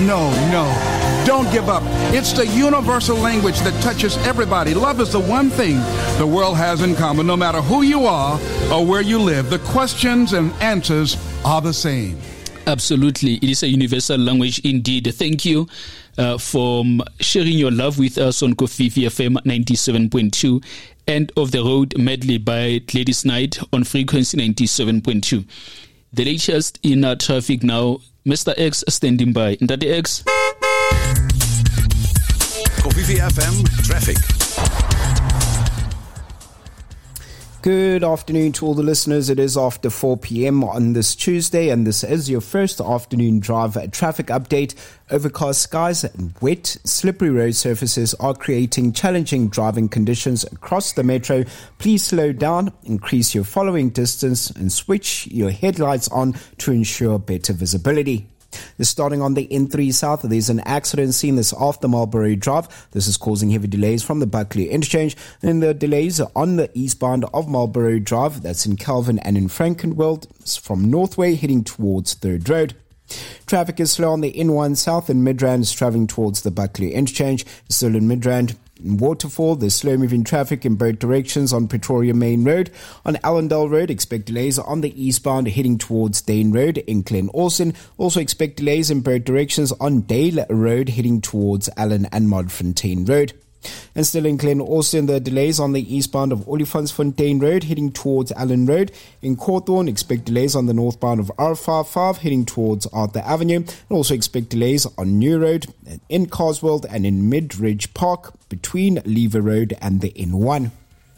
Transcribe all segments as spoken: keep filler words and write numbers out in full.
no, no. Don't give up. It's the universal language that touches everybody. Love is the one thing the world has in common, no matter who you are or where you live. The questions and answers are the same. Absolutely. It is a universal language indeed. Thank you uh, for sharing your love with us on Kofifi F M ninety-seven point two. End of the road medley by Ladies Night on frequency ninety-seven point two. The latest in our traffic now. Mister X standing by. Ndade X. Kofifi F M traffic. Good afternoon to all the listeners. It is after four p.m. on this Tuesday, and this is your first afternoon drive traffic update. Overcast skies and wet, slippery road surfaces are creating challenging driving conditions across the metro. Please slow down, increase your following distance, and switch your headlights on to ensure better visibility. Starting on the N three South, there's an accident seen this after Marlborough Drive. This is causing heavy delays from the Buckley interchange. And the delays are on the eastbound of Marlborough Drive. That's in Calvin and in Frankenwald. It's from Northway heading towards Third Road. Traffic is slow on the N one South and Midrand is travelling towards the Buckley interchange. Still in Midrand. In Waterfall, there's slow-moving traffic in both directions on Pretoria Main Road. On Allendale Road, expect delays on the eastbound heading towards Dane Road in Glen Olsen. Also expect delays in both directions on Dale Road heading towards Allen and Modfontein Road. And still in Glen Olsen, the delays on the eastbound of Olifantsfontein Road heading towards Allen Road. In Cawthorne, expect delays on the northbound of R fifty-five heading towards Arthur Avenue. And also expect delays on New Road, in Carswell and in Midridge Park between Lever Road and the N one.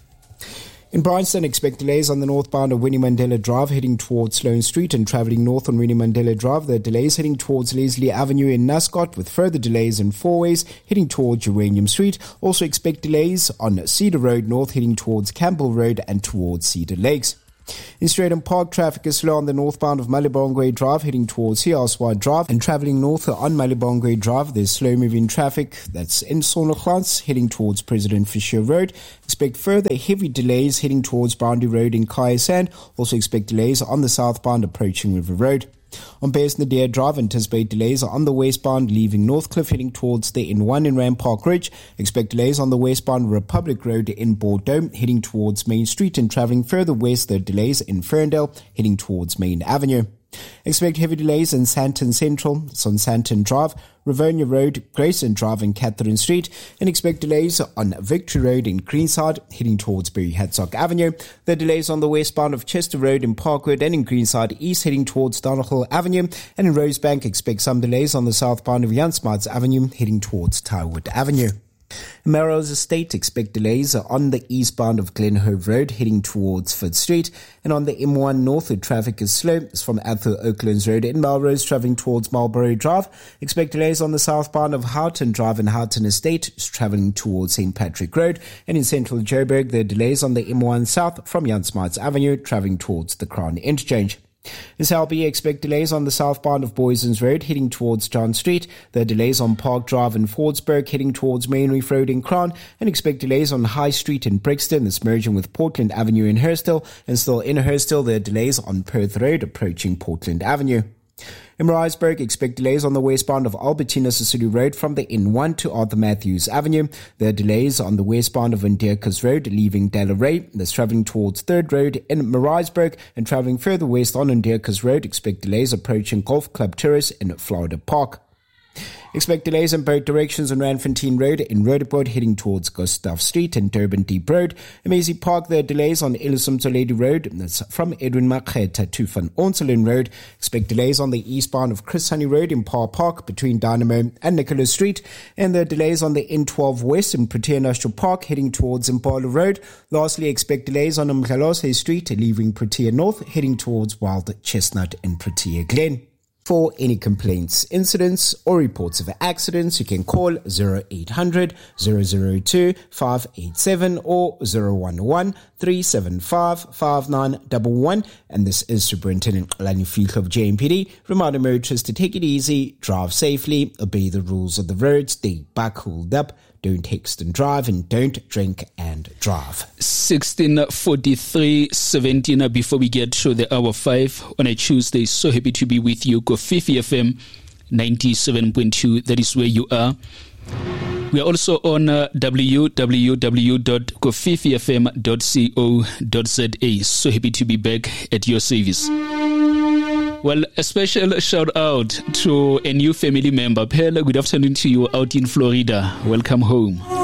In Bryanston, expect delays on the northbound of Winnie Mandela Drive heading towards Sloane Street and travelling north on Winnie Mandela Drive. The delays heading towards Leslie Avenue in Nascot with further delays in four-ways heading towards Uranium Street. Also expect delays on Cedar Road North heading towards Campbell Road and towards Cedar Lakes. In Stratham Park, traffic is slow on the northbound of Malibongwe Drive heading towards Hiaswa Drive and travelling north on Malibongwe Drive. There's slow-moving traffic that's in Sonneglans heading towards President Fisher Road. Expect further heavy delays heading towards Boundary Road in Kayasand. Also expect delays on the southbound approaching River Road. On Bears Nadir Drive, anticipate delays on the westbound leaving Northcliffe heading towards the N one in Rampark Ridge. Expect delays on the westbound Republic Road in Bordeaux heading towards Main Street and travelling further west. There are delays in Ferndale heading towards Main Avenue. Expect heavy delays in Santon Central, it's on Santon Drive, Rivonia Road, Grayson Drive and Catherine Street, and expect delays on Victory Road in Greenside, heading towards Berry Hadsock Avenue. There are delays on the westbound of Chester Road in Parkwood and in Greenside East, heading towards Donegal Avenue, and in Rosebank, expect some delays on the southbound of Jan Smuts Avenue, heading towards Tywood Avenue. In Melrose Estate, expect delays on the eastbound of Glenhove Road heading towards Fitz Street, and on the M one north, the traffic is slow. It's from Arthur Oaklands Road in Melrose travelling towards Marlborough Drive. Expect delays on the southbound of Houghton Drive and Houghton Estate travelling towards Saint Patrick Road, and in central Joburg, there are delays on the M one south from Jan Smuts Avenue travelling towards the Crown Interchange. In Selby, expect delays on the southbound of Boysons Road heading towards John Street. There are delays on Park Drive in Fordsburg heading towards Main Reef Road in Crown, and expect delays on High Street in Brixton that's merging with Portland Avenue in Hurstville, and still in Hurstville there are delays on Perth Road approaching Portland Avenue. In Maritzburg, expect delays on the westbound of Albertina Sisulu Road from the N one to Arthur Matthews Avenue. There are delays on the westbound of Vandeerkus Road leaving Delarey. That's travelling towards Third Road in Maritzburg, and travelling further west on Vandeerkus Road, expect delays approaching Golf Club Terrace in Florida Park. Expect delays in both directions on Randfontein Road in Roodepoort heading towards Gustav Street and Durban Deep Road. In Maisie Park, there are delays on Illusum Toledo Road. That's from Edwin Makgeta to Van Onselen Road. Expect delays on the eastbound of Chris Honey Road in Parr Park between Dynamo and Nicholas Street. And there are delays on the N twelve West in Protea Industrial Park heading towards Impala Road. Lastly, expect delays on Mkhalose Street leaving Protea North heading towards Wild Chestnut in Protea Glen. For any complaints, incidents, or reports of accidents, you can call zero eight hundred, zero zero two, five eight seven or zero one one, three seven five, five nine one one. And this is Superintendent Xolani Fihlo of J M P D, reminding motorists to take it easy, drive safely, obey the rules of the road, stay back cooled up, don't text and drive, and don't drink and drive. sixteen forty-three seventeen before we get to the hour five on a Tuesday. So happy to be with you. Kofifi F M ninety-seven point two. That is where you are. We are also on uh, w w w dot kofifi f m dot co dot z a. So happy to be back at your service. Well, a special shout out to a new family member. Pearl, good afternoon to you out in Florida. Welcome home.